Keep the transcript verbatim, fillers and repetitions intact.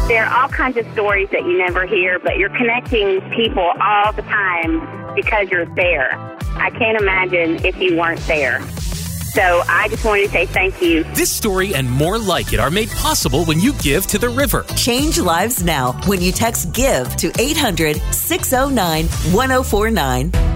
There are all kinds of stories that you never hear, but you're connecting people all the time because you're there. I can't imagine if you weren't there. So I just wanted to say thank you. This story and more like it are made possible when you give to the river. Change lives now when you text GIVE to eight hundred, six oh nine, one oh four nine.